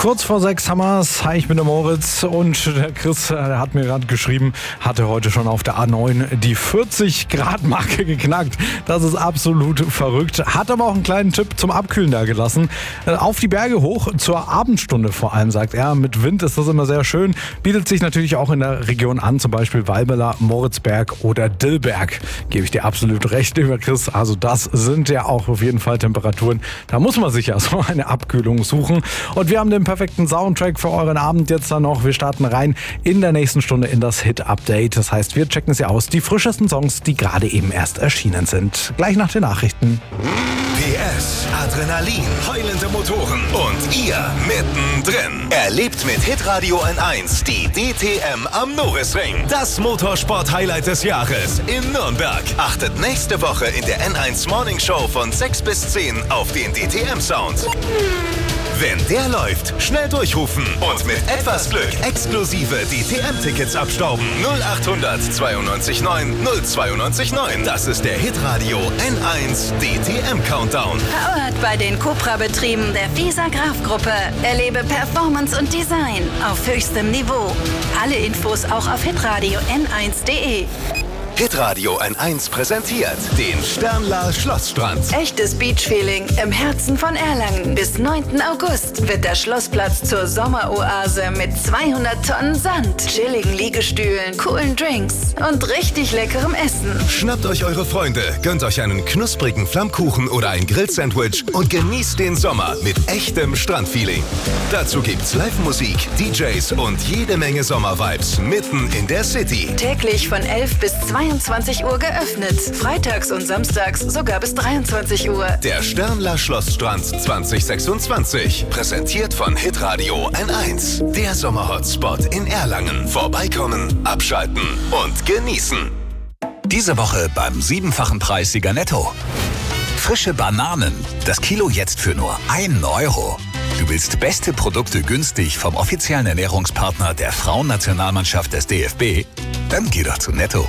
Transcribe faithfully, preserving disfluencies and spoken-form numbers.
Kurz vor sechs haben wir's. Hi, ich bin der Moritz und der Chris, der hat mir gerade geschrieben, hatte heute schon auf der A neun die vierzig Grad Marke geknackt. Das ist absolut verrückt. Hat aber auch einen kleinen Tipp zum Abkühlen da gelassen. Auf die Berge hoch, zur Abendstunde vor allem, sagt er. Mit Wind ist das immer sehr schön. Bietet sich natürlich auch in der Region an, zum Beispiel Walbela, Moritzberg oder Dillberg. Gebe ich dir absolut recht, lieber Chris. Also das sind ja auch auf jeden Fall Temperaturen. Da muss man sich ja so eine Abkühlung suchen. Und wir haben den perfekten Soundtrack für euren Abend jetzt dann noch. Wir starten rein in der nächsten Stunde in das Hit-Update. Das heißt, wir checken es ja aus. Die frischesten Songs, die gerade eben erst erschienen sind. Gleich nach den Nachrichten. P S, Adrenalin, heulende Motoren und ihr mittendrin. Erlebt mit Hitradio N eins die D T M am Norrisring. Das Motorsport-Highlight des Jahres in Nürnberg. Achtet nächste Woche in der N eins Morning Show von sechs bis zehn auf den D T M-Sound. Wenn der läuft, schnell durchrufen und mit etwas Glück exklusive D T M-Tickets abstauben. null achthundert zweiundneunzig neun null zweiundneunzig neun. Das ist der Hitradio N eins D T M-Countdown. Powered bei den Cupra-Betrieben der Visa Graf-Gruppe. Erlebe Performance und Design auf höchstem Niveau. Alle Infos auch auf hitradio n eins punkt de. Hitradio N eins präsentiert den Sternler Schlossstrand. Echtes Beachfeeling im Herzen von Erlangen. Bis neunten August wird der Schlossplatz zur Sommeroase mit zweihundert Tonnen Sand, chilligen Liegestühlen, coolen Drinks und richtig leckerem Essen. Schnappt euch eure Freunde, gönnt euch einen knusprigen Flammkuchen oder ein Grillsandwich und genießt den Sommer mit echtem Strandfeeling. Dazu gibt's Live-Musik, D Js und jede Menge Sommervibes mitten in der City. Täglich von elf bis zweiundzwanzig Uhr geöffnet. Freitags und samstags sogar bis dreiundzwanzig Uhr. Der Sternler Schlossstrand zwanzig sechsundzwanzig. Präsentiert von Hitradio N eins. Der Sommerhotspot in Erlangen. Vorbeikommen, abschalten und genießen. Diese Woche beim siebenfachen Preis Sieger Netto. Frische Bananen. Das Kilo jetzt für nur einen Euro. Du willst beste Produkte günstig vom offiziellen Ernährungspartner der Frauennationalmannschaft des D F B? Dann geh doch zu Netto.